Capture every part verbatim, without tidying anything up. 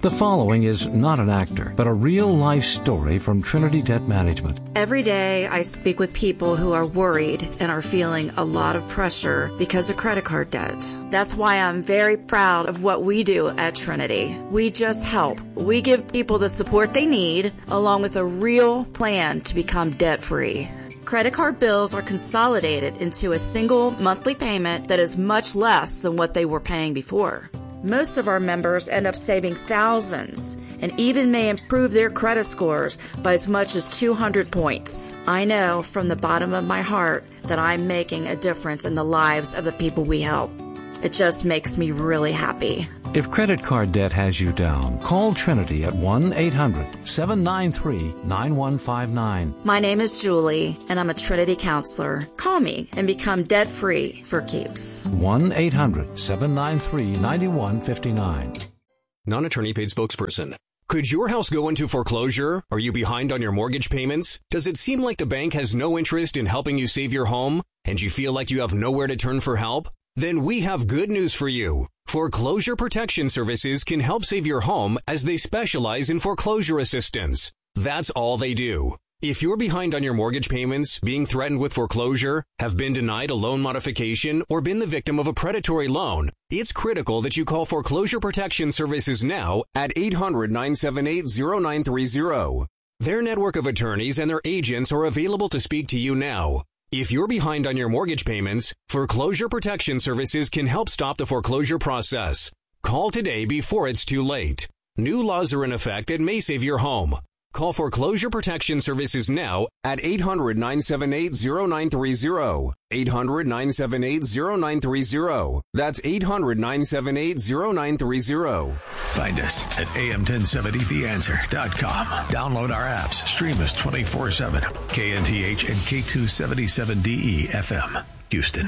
The following is not an actor, but a real-life story from Trinity Debt Management. Every day I speak with people who are worried and are feeling a lot of pressure because of credit card debt. That's why I'm very proud of what we do at Trinity. We just help. We give people the support they need, along with a real plan to become debt-free. Credit card bills are consolidated into a single monthly payment that is much less than what they were paying before. Most of our members end up saving thousands and even may improve their credit scores by as much as two hundred points. I know from the bottom of my heart that I'm making a difference in the lives of the people we help. It just makes me really happy. If credit card debt has you down, call Trinity at one eight hundred seven nine three nine one five nine. My name is Julie, and I'm a Trinity counselor. Call me and become debt-free for keeps. one eight hundred seven nine three nine one five nine. Non-attorney paid spokesperson. Could your house go into foreclosure? Are you behind on your mortgage payments? Does it seem like the bank has no interest in helping you save your home, and you feel like you have nowhere to turn for help? Then we have good news for you. Foreclosure Protection Services can help save your home as they specialize in foreclosure assistance. That's all they do. If you're behind on your mortgage payments, being threatened with foreclosure, have been denied a loan modification, or been the victim of a predatory loan, it's critical that you call Foreclosure Protection Services now at eight hundred nine seven eight zero nine three zero. Their network of attorneys and their agents are available to speak to you now. If you're behind on your mortgage payments, Foreclosure Protection Services can help stop the foreclosure process. Call today before it's too late. New laws are in effect that may save your home. Call Foreclosure Protection Services now at eight hundred nine seven eight zero nine three zero. eight hundred nine seven eight zero nine three zero. That's eight hundred nine seven eight zero nine three zero. Find us at A M ten seventy the answer dot com. Download our apps. Stream us twenty-four seven. K N T H and K two seventy-seven D E F M. Houston.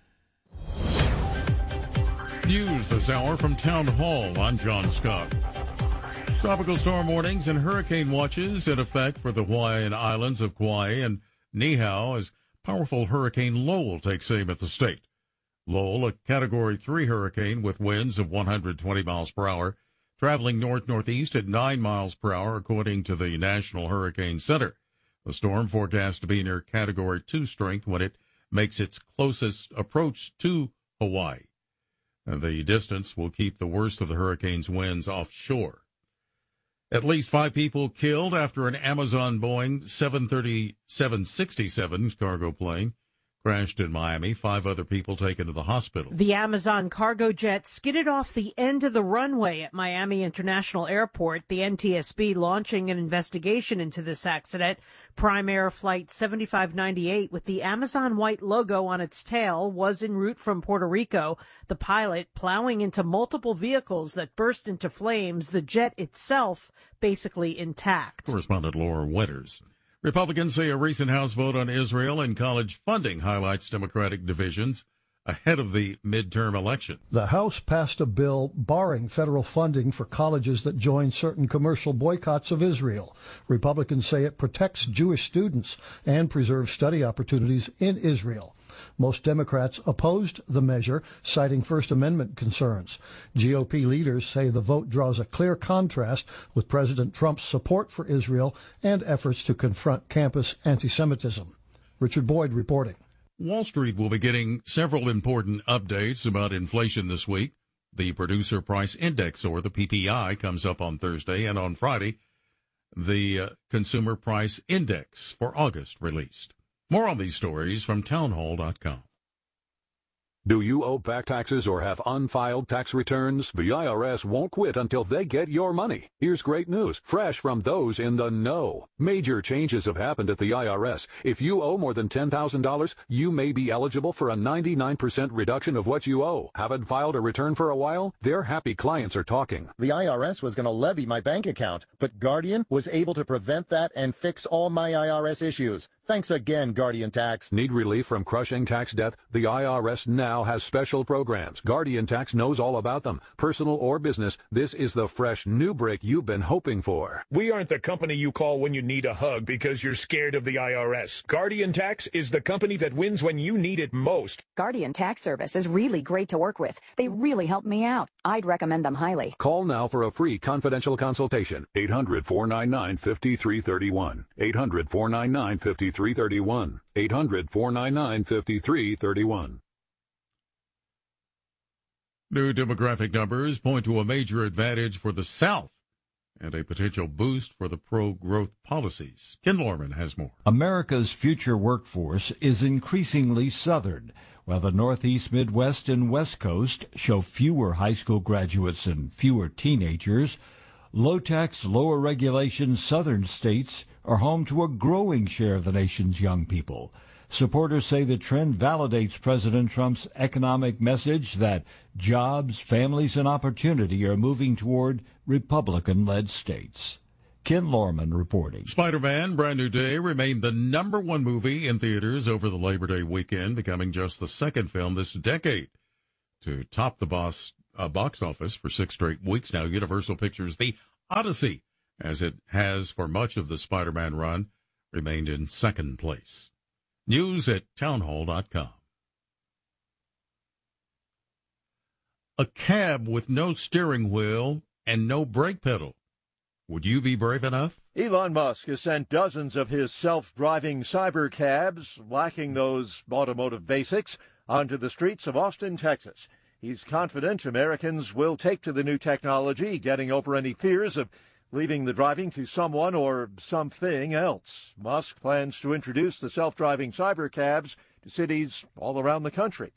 News this hour from Town Hall. I'm John Scott. Tropical storm warnings and hurricane watches in effect for the Hawaiian islands of Kauai and Niihau as powerful Hurricane Lowell takes aim at the state. Lowell, a Category three hurricane with winds of one hundred twenty miles per hour, traveling north-northeast at nine miles per hour, according to the National Hurricane Center. The storm forecast to be near Category two strength when it makes its closest approach to Hawaii. And the distance will keep the worst of the hurricane's winds offshore. At least five people killed after an Amazon Boeing seven thirty-seven sixty-seven cargo plane crashed in Miami. Five other people taken to the hospital. The Amazon cargo jet skidded off the end of the runway at Miami International Airport, the N T S B launching an investigation into this accident. Prime Air Flight seventy-five ninety-eight with the Amazon white logo on its tail was en route from Puerto Rico. The pilot plowing into multiple vehicles that burst into flames, the jet itself basically intact. Correspondent Laura Winters. Republicans say a recent House vote on Israel and college funding highlights Democratic divisions ahead of the midterm election. The House passed a bill barring federal funding for colleges that join certain commercial boycotts of Israel. Republicans say it protects Jewish students and preserves study opportunities in Israel. Most Democrats opposed the measure, citing First Amendment concerns. G O P leaders say the vote draws a clear contrast with President Trump's support for Israel and efforts to confront campus anti-Semitism. Richard Boyd reporting. Wall Street will be getting several important updates about inflation this week. The Producer Price Index, or the P P I, comes up on Thursday, and on Friday, the uh, Consumer Price Index for August released. More on these stories from townhall dot com. Do you owe back taxes or have unfiled tax returns? The I R S won't quit until they get your money. Here's great news, fresh from those in the know. Major changes have happened at the I R S. If you owe more than ten thousand dollars, you may be eligible for a ninety-nine percent reduction of what you owe. Haven't filed a return for a while? Their happy clients are talking. The I R S was going to levy my bank account, but Guardian was able to prevent that and fix all my I R S issues. Thanks again, Guardian Tax. Need relief from crushing tax debt? The I R S now has special programs. Guardian Tax knows all about them. Personal or business, this is the fresh new break you've been hoping for. We aren't the company you call when you need a hug because you're scared of the I R S. Guardian Tax is the company that wins when you need it most. Guardian Tax Service is really great to work with. They really helped me out. I'd recommend them highly. Call now for a free confidential consultation. eight hundred, four nine nine, five three three one. eight hundred, four nine nine, five three three one. eight hundred, four nine nine, five three three one. New demographic numbers point to a major advantage for the South and a potential boost for the pro-growth policies. Ken Lorman has more. America's future workforce is increasingly Southern, while the Northeast, Midwest, and West Coast show fewer high school graduates and fewer teenagers. Low-tax, lower regulation Southern states are home to a growing share of the nation's young people. Supporters say the trend validates President Trump's economic message that jobs, families, and opportunity are moving toward Republican-led states. Ken Lorman reporting. Spider-Man Brand New Day remained the number one movie in theaters over the Labor Day weekend, becoming just the second film this decade to top the boss, uh, box office for six straight weeks now. Universal Pictures' The Odyssey, as it has for much of the Spider-Man run, remained in second place. News at townhall dot com. A cab with no steering wheel and no brake pedal. Would you be brave enough? Elon Musk has sent dozens of his self-driving cyber cabs, lacking those automotive basics, onto the streets of Austin, Texas. He's confident Americans will take to the new technology, getting over any fears of leaving the driving to someone or something else. Musk plans to introduce the self-driving cyber cabs to cities all around the country.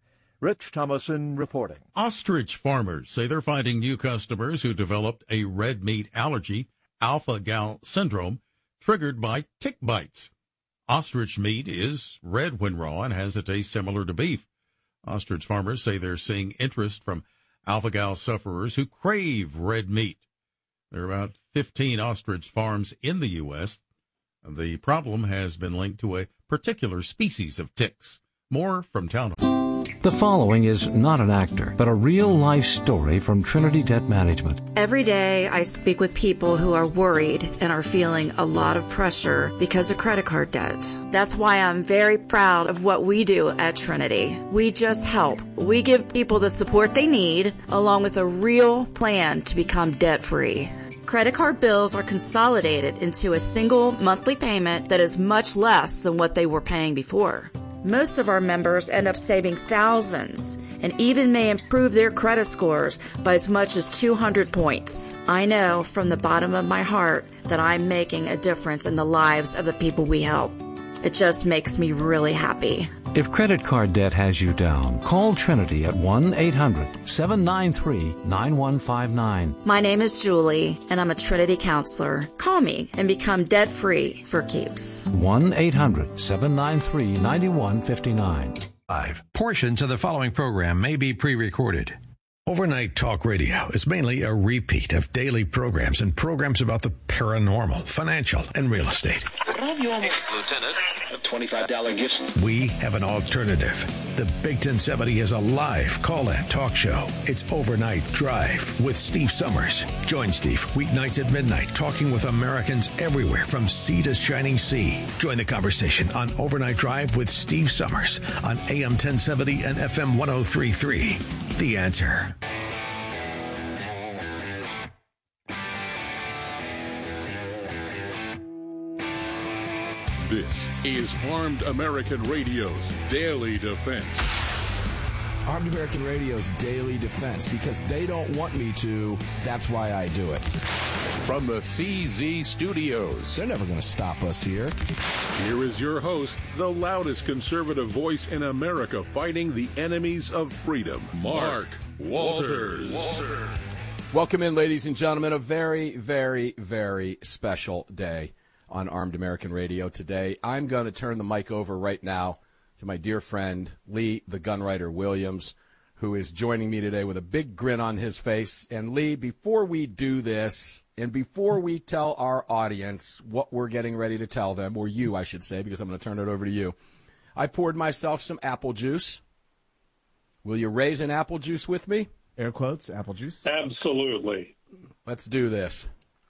Rich Thomason reporting. Ostrich farmers say they're finding new customers who developed a red meat allergy, alpha-gal syndrome, triggered by tick bites. Ostrich meat is red when raw and has a taste similar to beef. Ostrich farmers say they're seeing interest from alpha-gal sufferers who crave red meat. There are about fifteen ostrich farms in the U S The problem has been linked to a particular species of ticks. More from Town Hall. The following is not an actor, but a real-life story from Trinity Debt Management. Every day I speak with people who are worried and are feeling a lot of pressure because of credit card debt. That's why I'm very proud of what we do at Trinity. We just help. We give people the support they need, along with a real plan to become debt-free. Credit card bills are consolidated into a single monthly payment that is much less than what they were paying before. Most of our members end up saving thousands and even may improve their credit scores by as much as two hundred points. I know from the bottom of my heart that I'm making a difference in the lives of the people we help. It just makes me really happy. If credit card debt has you down, call Trinity at one eight hundred, seven nine three, nine one five nine. My name is Julie, and I'm a Trinity counselor. Call me and become debt-free for keeps. one eight hundred, seven nine three, nine one five nine. Five. Portions of the following program may be pre-recorded. Overnight Talk Radio is mainly a repeat of daily programs and programs about the paranormal, financial, and real estate. Lieutenant, a twenty-five dollars gift. We have an alternative. The Big ten seventy is a live call-in talk show. It's Overnight Drive with Steve Summers. Join Steve weeknights at midnight, talking with Americans everywhere from sea to shining sea. Join the conversation on Overnight Drive with Steve Summers on A M ten seventy and F M one oh three point three. The Answer. This is Armed American Radio's Daily Defense. Armed American Radio's Daily Defense, because they don't want me to, that's why I do it. From the C Z Studios. They're never going to stop us here. Here is your host, the loudest conservative voice in America fighting the enemies of freedom, Mark Walters. Walter. Welcome in, ladies and gentlemen. A very, very, very special day on Armed American Radio today. I'm going to turn the mic over right now to my dear friend, Lee, the Gunwriter Williams, who is joining me today with a big grin on his face. And Lee, before we do this, And before we tell our audience what we're getting ready to tell them, or you, I should say, because I'm going to turn it over to you, I poured myself some apple juice. Will you raise an apple juice with me? Air quotes, apple juice? Absolutely. Let's do this.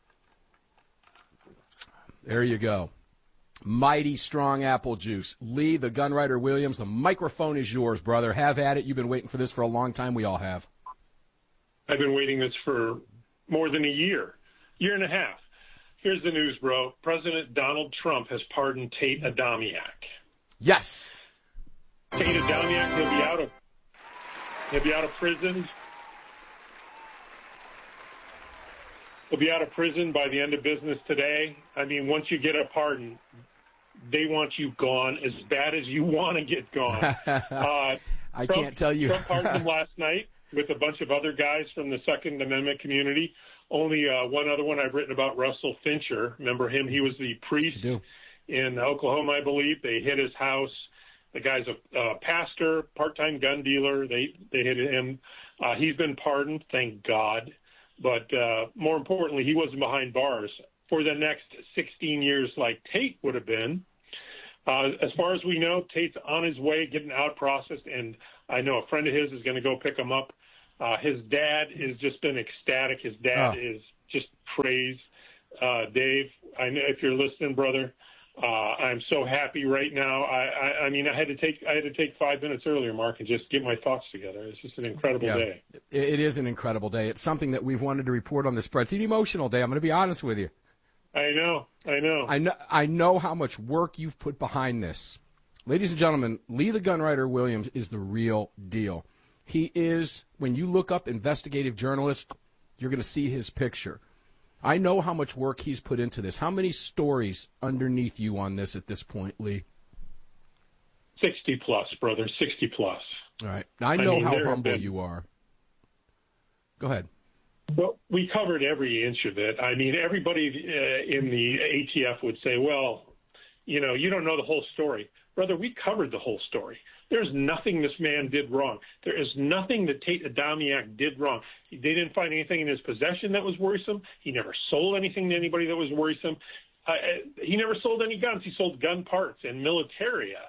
There you go. Mighty strong apple juice. Lee, the Gunwriter Williams, the microphone is yours, brother. Have at it. You've been waiting for this for a long time. We all have. I've been waiting this for more than a year, year and a half. Here's the news, bro. President Donald Trump has pardoned Tate Adamiak. Yes. Tate Adamiak, he'll be out of he'll be out of prison. He'll be out of prison by the end of business today. I mean, once you get a pardon, they want you gone as bad as you want to get gone. Uh, I Trump, can't tell you. Trump pardoned him last night with a bunch of other guys from the Second Amendment community. Only uh, one other one I've written about, Russell Fincher. Remember him? He was the priest in Oklahoma, I believe. They hit his house. The guy's a uh, pastor, part-time gun dealer. They they hit him. Uh, he's been pardoned, thank God. But uh, more importantly, he wasn't behind bars for the next sixteen years like Tate would have been. Uh, as far as we know, Tate's on his way, getting out processed, and I know a friend of his is going to go pick him up. Uh, his dad has just been ecstatic. His dad oh. is just praised. Uh, Dave, I know if you're listening, brother, uh, I'm so happy right now. I, I, I mean, I had to take I had to take five minutes earlier, Mark, and just get my thoughts together. It's just an incredible yeah, day. It is an incredible day. It's something that we've wanted to report on the spread. It's an emotional day. I'm going to be honest with you. I know, I know. I know I know how much work you've put behind this. Ladies and gentlemen, Lee the Gunwriter Williams is the real deal. He is, when you look up investigative journalist, you're going to see his picture. I know how much work he's put into this. How many stories underneath you on this at this point, Lee? sixty plus, brother, sixty plus. All right. Now, I know I mean, how humble been... you are. Go ahead. Well, we covered every inch of it. I mean, everybody uh, in the A T F would say, well, you know, you don't know the whole story. Brother, we covered the whole story. There's nothing this man did wrong. There is nothing that Tate Adamiak did wrong. They didn't find anything in his possession that was worrisome. He never sold anything to anybody that was worrisome. Uh, he never sold any guns. He sold gun parts and militaria.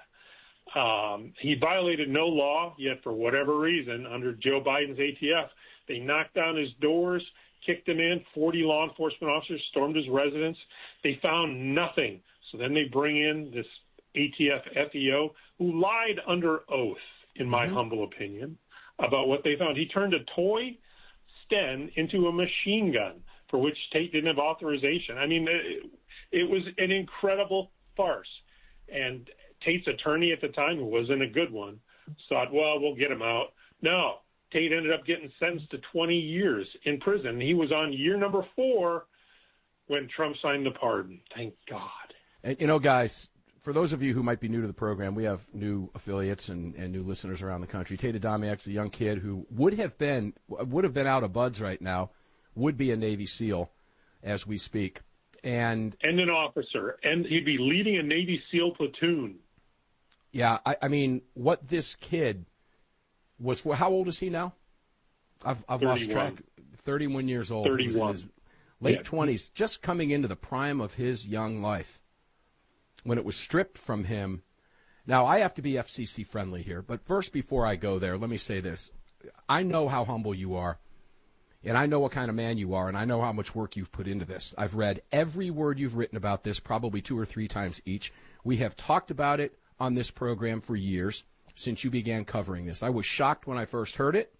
Um, he violated no law, yet for whatever reason, under Joe Biden's A T F, they knocked down his doors, kicked him in. forty law enforcement officers stormed his residence. They found nothing. So then they bring in this A T F F E O who lied under oath, in my mm-hmm. humble opinion, about what they found. He turned a toy Sten into a machine gun for which Tate didn't have authorization. I mean, it, it was an incredible farce. And Tate's attorney at the time, who wasn't a good one, thought, well, we'll get him out. No. Tate ended up getting sentenced to twenty years in prison. He was on year number four when Trump signed the pardon. Thank God. And, you know, guys, for those of you who might be new to the program, we have new affiliates and, and new listeners around the country. Tate Adamiak is a young kid who would have been would have been out of buds right now, would be a Navy SEAL as we speak. And and an officer. And he'd be leading a Navy SEAL platoon. Yeah, I, I mean, what this kid was for. How old is he now? I've, I've lost track. thirty-one years old. thirty-one. He was in his late yeah. twenties, just coming into the prime of his young life when it was stripped from him. Now, I have to be F C C friendly here, but first, before I go there, let me say this. I know how humble you are, and I know what kind of man you are, and I know how much work you've put into this. I've read every word you've written about this, probably two or three times each. We have talked about it on this program for years, since you began covering this. I was shocked when I first heard it.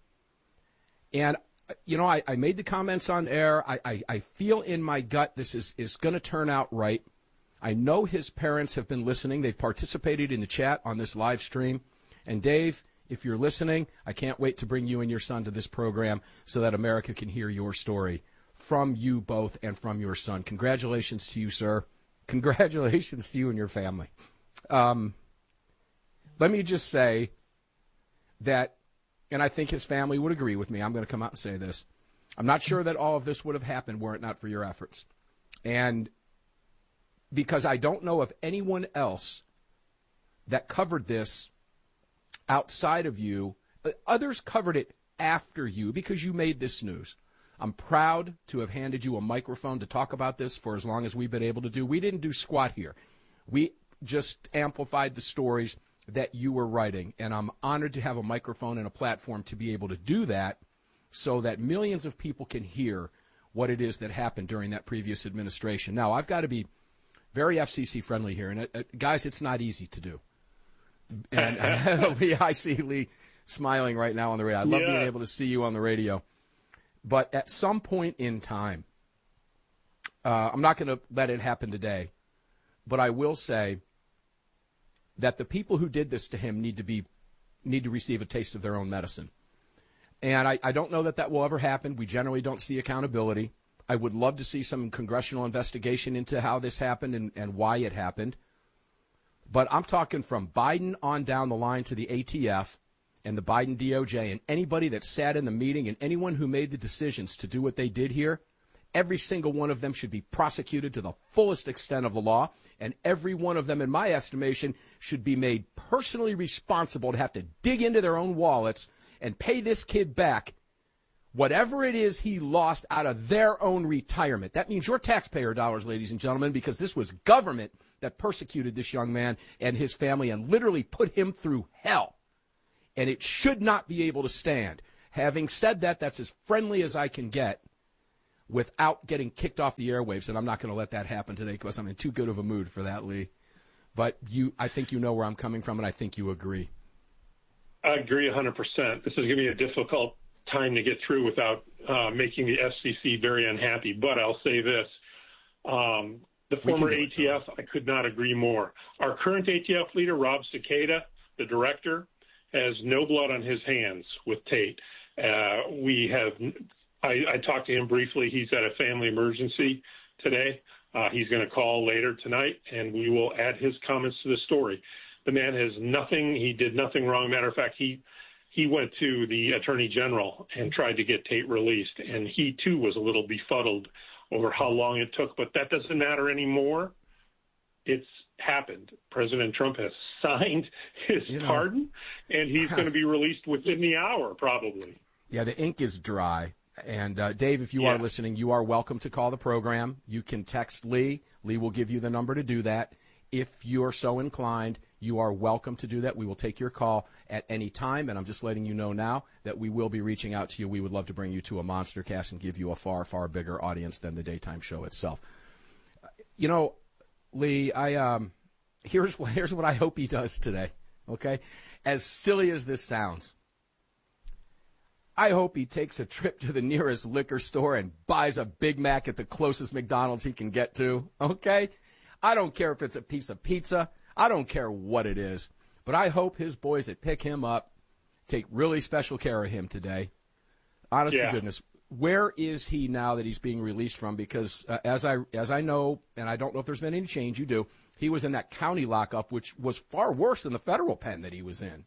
And, you know, I, I made the comments on air. I, I, I feel in my gut this is, is going to turn out right. I know his parents have been listening. They've participated in the chat on this live stream. And, Dave, if you're listening, I can't wait to bring you and your son to this program so that America can hear your story from you both and from your son. Congratulations to you, sir. Congratulations to you and your family. Um, let me just say that, and I think his family would agree with me, I'm going to come out and say this. I'm not sure that all of this would have happened were it not for your efforts. And because I don't know of anyone else that covered this outside of you. Others covered it after you because you made this news. I'm proud to have handed you a microphone to talk about this for as long as we've been able to do. We didn't do squat here. We just amplified the stories that you were writing, and I'm honored to have a microphone and a platform to be able to do that so that millions of people can hear what it is that happened during that previous administration. Now, I've got to be very F C C friendly here, and uh, uh, guys, it's not easy to do. And uh, Lee, I see Lee smiling right now on the radio. I love yeah. being able to see you on the radio. But at some point in time, uh, I'm not going to let it happen today, but I will say that the people who did this to him need to be need to receive a taste of their own medicine. And I, I don't know that that will ever happen. We generally don't see accountability. I would love to see some congressional investigation into how this happened and, and why it happened. But I'm talking from Biden on down the line to the A T F and the Biden D O J and anybody that sat in the meeting and anyone who made the decisions to do what they did here. Every single one of them should be prosecuted to the fullest extent of the law, and every one of them, in my estimation, should be made personally responsible to have to dig into their own wallets and pay this kid back whatever it is he lost out of their own retirement. That means your taxpayer dollars, ladies and gentlemen, because this was government that persecuted this young man and his family and literally put him through hell. And it should not be able to stand. Having said that, that's as friendly as I can get without getting kicked off the airwaves, and I'm not going to let that happen today because I'm in too good of a mood for that, Lee. But you, I think you know where I'm coming from, and I think you agree. I agree one hundred percent. This is going to be a difficult time to get through without uh, making the F C C very unhappy. But I'll say this. Um, the former A T F, I could not agree more. Our current A T F leader, Rob Cicada, the director, has no blood on his hands with Tate. Uh, we have... I, I talked to him briefly. He's at a family emergency today. Uh, he's going to call later tonight, and we will add his comments to the story. The man has nothing. He did nothing wrong. Matter of fact, he he went to the attorney general and tried to get Tate released, and he, too, was a little befuddled over how long it took. But that doesn't matter anymore. It's happened. President Trump has signed his you know, pardon, and he's going to be released within the hour, probably. Yeah, the ink is dry. And, uh, Dave, if you yeah. are listening, you are welcome to call the program. You can text Lee. Lee will give you the number to do that. If you're so inclined, you are welcome to do that. We will take your call at any time, and I'm just letting you know now that we will be reaching out to you. We would love to bring you to a Monster Cast and give you a far, far bigger audience than the daytime show itself. You know, Lee, I um, here's, here's what I hope he does today, okay? As silly as this sounds, I hope he takes a trip to the nearest liquor store and buys a Big Mac at the closest McDonald's he can get to, okay? I don't care if it's a piece of pizza. I don't care what it is. But I hope his boys that pick him up take really special care of him today. Honest yeah. to goodness, where is he now that he's being released from? Because uh, as I as I know, and I don't know if there's been any change, you do, he was in that county lockup, which was far worse than the federal pen that he was in.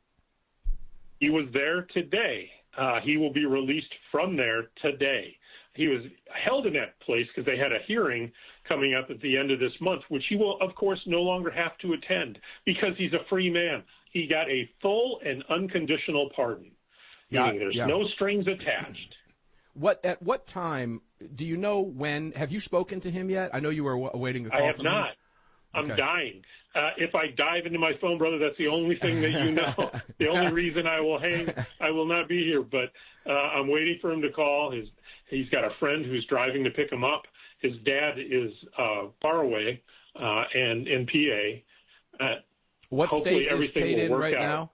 He was there today. Uh, he will be released from there today. He was held in that place because they had a hearing coming up at the end of this month, which he will, of course, no longer have to attend because he's a free man. He got a full and unconditional pardon, yeah, meaning there's yeah. no strings attached. What at what time do you know when? Have you spoken to him yet? I know you were awaiting a call. I have from not. him. I'm Okay. dying. Uh, if I dive into my phone, brother, that's the only thing that you know. The only reason I will hang, I will not be here. But uh, I'm waiting for him to call. His, he's got a friend who's driving to pick him up. His dad is uh, far away uh, and in P A. Uh, what state is Tate in right out. now?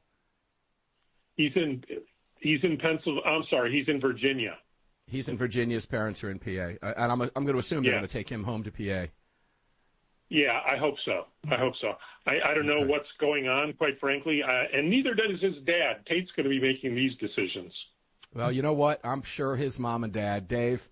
He's in. He's in Pennsylvania. I'm sorry. He's in Virginia. He's in Virginia. His parents are in P A, uh, and I'm I'm going to assume they're Yeah. going to take him home to P A. Yeah, I hope so. I hope so. I, I don't know Okay. what's going on, quite frankly, uh, and neither does his dad. Tate's going to be making these decisions. Well, you know what? I'm sure his mom and dad, Dave,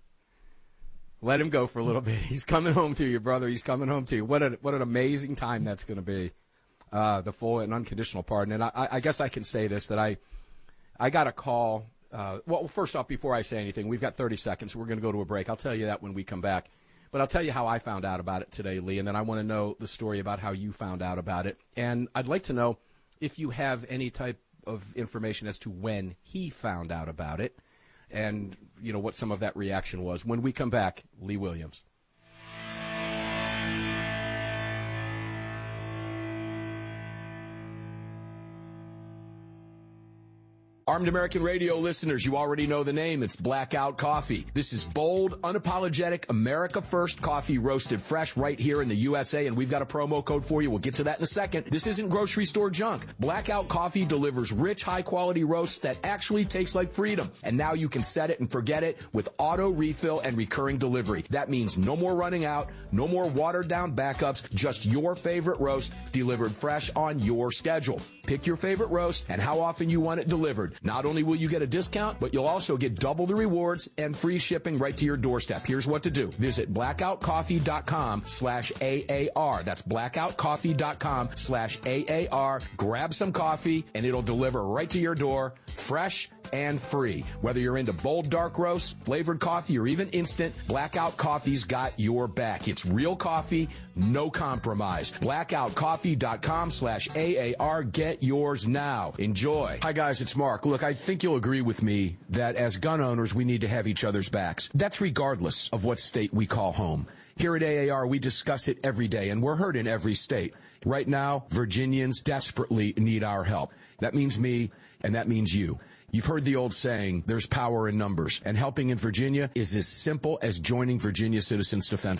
let him go for a little bit. He's coming home to you, brother. He's coming home to you. What a, what an amazing time that's going to be, uh, the full and unconditional pardon. And I, I guess I can say this, that I I got a call. Uh, well, first off, before I say anything, we've got thirty seconds. We're going to go to a break. I'll tell you that when we come back. But I'll tell you how I found out about it today, Lee, and then I want to know the story about how you found out about it. And I'd like to know if you have any type of information as to when he found out about it. and, you know, what some of that reaction was. When we come back, Lee Williams. Armed American Radio listeners, you already know the name. It's Blackout Coffee. This is bold, unapologetic, America First coffee roasted fresh right here in the U S A, and we've got a promo code for you. We'll get to that in a second. This isn't grocery store junk. Blackout Coffee delivers rich, high-quality roasts that actually taste like freedom. And now you can set it and forget it with auto refill and recurring delivery. That means no more running out, no more watered-down backups, just your favorite roast delivered fresh on your schedule. Pick your favorite roast and how often you want it delivered. Not only will you get a discount, but you'll also get double the rewards and free shipping right to your doorstep. Here's what to do. Visit blackoutcoffee.com slash AAR. That's blackoutcoffee.com slash AAR. Grab some coffee, and it'll deliver right to your door, fresh and free. Whether you're into bold dark roasts, flavored coffee, or even instant, Blackout Coffee's got your back. It's real coffee, no compromise. blackoutcoffee.com slash AAR. Get yours now. Enjoy. Hi, guys. It's Mark. Look, I think you'll agree with me that as gun owners, we need to have each other's backs. That's regardless of what state we call home. Here at A A R, we discuss it every day, and we're heard in every state. Right now, Virginians desperately need our help. That means me, and that means you. You've heard the old saying, there's power in numbers, and helping in Virginia is as simple as joining Virginia Citizens Defense